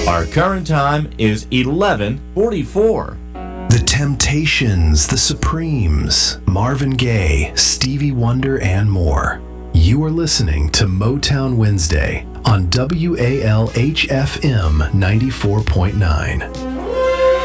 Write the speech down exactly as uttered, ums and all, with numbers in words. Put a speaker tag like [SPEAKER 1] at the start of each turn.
[SPEAKER 1] Our current time is eleven forty-four.
[SPEAKER 2] The Temptations, The Supremes, Marvin Gaye, Stevie Wonder, and more. You are listening to Motown Wednesday on W A L H F M ninety-four point nine.